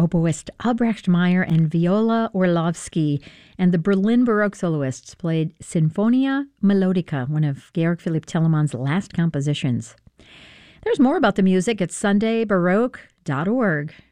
oboist Albrecht Meyer and Viola Orlovsky, and the Berlin Baroque soloists played Sinfonia Melodica, one of Georg Philipp Telemann's last compositions. There's more about the music at sundaybaroque.org.